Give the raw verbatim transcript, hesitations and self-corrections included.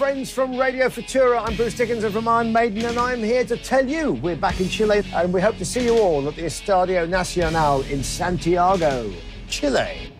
friends from Radio Futura. I'm Bruce Dickinson from Iron Maiden, and I'm here to tell you we're back in Chile, and we hope to see you all at the Estadio Nacional in Santiago, Chile.